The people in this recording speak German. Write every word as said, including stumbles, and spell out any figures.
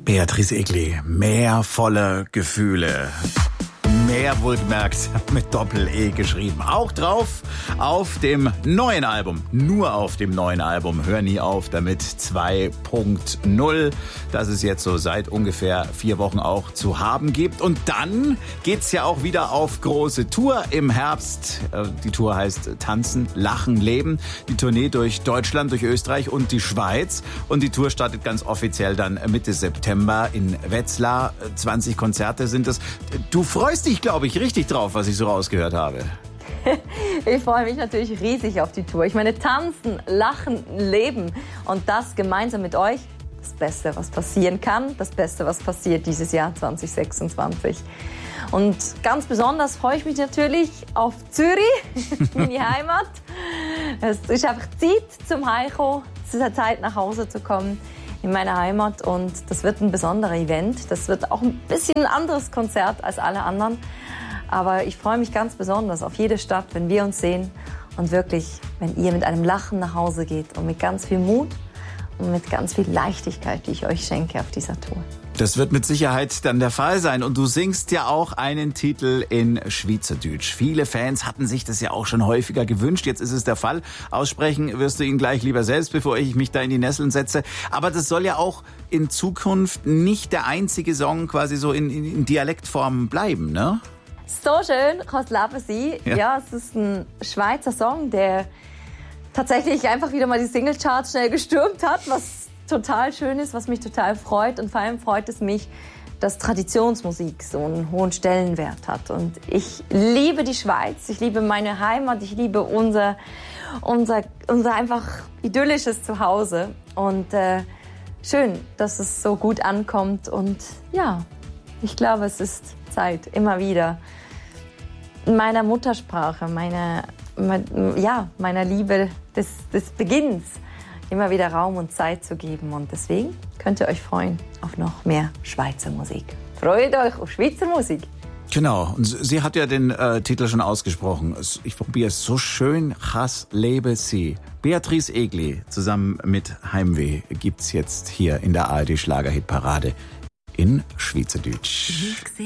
Beatrice Egli, Meer voller Gefühle. Mehr wohlgemerkt mit Doppel-E geschrieben. Auch drauf auf dem neuen Album. Nur auf dem neuen Album. Hör nie auf damit zwei Punkt null. Das es jetzt so seit ungefähr vier Wochen auch zu haben gibt. Und dann geht's ja auch wieder auf große Tour im Herbst. Die Tour heißt Tanzen, Lachen, Leben. Die Tournee durch Deutschland, durch Österreich und die Schweiz. Und die Tour startet ganz offiziell dann Mitte September in Wetzlar. zwanzig Konzerte sind es. Du freust dich, glaube ich, richtig drauf, was ich so rausgehört habe. Ich freue mich natürlich riesig auf die Tour. Ich meine, tanzen, lachen, leben und das gemeinsam mit euch, das Beste, was passieren kann, das Beste, was passiert dieses Jahr zwanzig sechsundzwanzig. Und ganz besonders freue ich mich natürlich auf Zürich, meine Heimat. Es ist einfach Zeit zum Heimkommen, es ist Zeit nach Hause zu kommen in meine Heimat und das wird ein besonderer Event. Das wird auch ein bisschen ein anderes Konzert als alle anderen. Aber ich freue mich ganz besonders auf jede Stadt, wenn wir uns sehen und wirklich, wenn ihr mit einem Lachen nach Hause geht und mit ganz viel Mut und mit ganz viel Leichtigkeit, die ich euch schenke auf dieser Tour. Das wird mit Sicherheit dann der Fall sein. Und du singst ja auch einen Titel in Schweizerdeutsch. Viele Fans hatten sich das ja auch schon häufiger gewünscht. Jetzt ist es der Fall. Aussprechen wirst du ihn gleich lieber selbst, bevor ich mich da in die Nesseln setze. Aber das soll ja auch in Zukunft nicht der einzige Song quasi so in, in, in Dialektform bleiben, ne? So schön kann das Leben sein. Ja. ja, es ist ein Schweizer Song, der tatsächlich einfach wieder mal die Singlecharts schnell gestürmt hat, was total schön ist, was mich total freut. Und vor allem freut es mich, dass Traditionsmusik so einen hohen Stellenwert hat. Und ich liebe die Schweiz, ich liebe meine Heimat, ich liebe unser, unser, unser einfach idyllisches Zuhause. Und äh, schön, dass es so gut ankommt. Und ja, ich glaube, es ist Zeit, immer wieder in meiner Muttersprache, meiner, ja, meiner Liebe des, des Beginns, immer wieder Raum und Zeit zu geben. Und deswegen könnt ihr euch freuen auf noch mehr Schweizer Musik. Freut euch auf Schweizer Musik. Genau. Und sie hat ja den äh, Titel schon ausgesprochen. Ich probiere es. So schön, Chas lebe sie. Beatrice Egli zusammen mit Heimweh gibt's jetzt hier in der A R D Schlagerhitparade in Schweizerdeutsch.